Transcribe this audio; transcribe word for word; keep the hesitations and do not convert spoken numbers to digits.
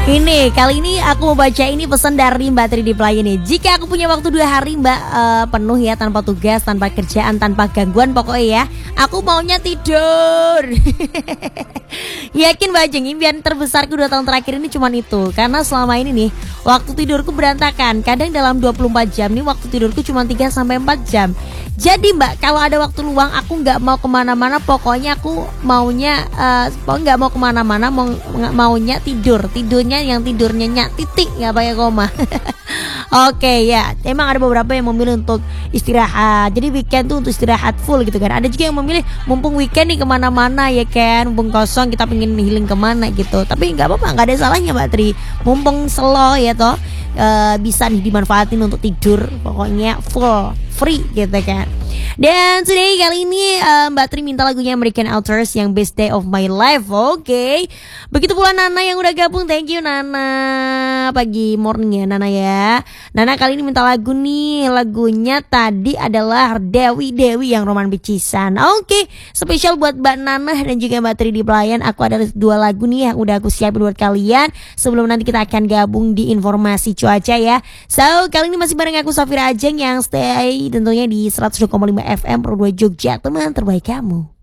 Ini kali ini aku mau baca ini pesan dari Mbak Tri di Play ini. Jika aku punya waktu dua hari Mbak uh, penuh ya, tanpa tugas, tanpa kerjaan, tanpa gangguan pokoknya ya, aku maunya tidur. Yakin Mbak Jeng, impian terbesarku dua tahun terakhir ini cuman itu. Karena selama ini nih waktu tidurku berantakan. Kadang dalam dua puluh empat jam nih waktu tidurku cuma tiga sampai empat jam. Jadi Mbak, kalau ada waktu luang aku gak mau kemana-mana. Pokoknya aku maunya uh, Pokoknya gak mau kemana-mana, mau, maunya tidur. Tidurnya yang tidurnya nyak titik, gak pakai koma. Oke ya, emang ada beberapa yang memilih untuk istirahat. Jadi weekend tuh untuk istirahat full gitu kan. Ada juga yang memilih mumpung weekend nih kemana-mana ya kan, mumpung kosong kita pengen healing kemana gitu. Tapi nggak apa-apa, nggak ada salahnya Mbak Tri. Mumpung slow ya toh, e, bisa nih dimanfaatin untuk tidur. Pokoknya full free gitu kan. Dan today kali ini uh, Mbak Tri minta lagunya American Authors yang Best Day of My Life. Oke okay. Begitu pula Nana yang udah gabung. Thank you Nana. Pagi morning ya Nana ya. Nana kali ini minta lagu nih. Lagunya tadi adalah Dewi Dewi yang Roman Bicisan. Oke okay. Spesial buat Mbak Nana dan juga Mbak Tri di pelayan. Aku ada dua lagu nih yang udah aku siapin buat kalian. Sebelum nanti kita akan gabung di informasi cuaca ya. So kali ini masih bareng aku Safira Ajeng yang stay tentunya di seratus dua koma lima F M Pro dua Jogja, teman terbaik kamu.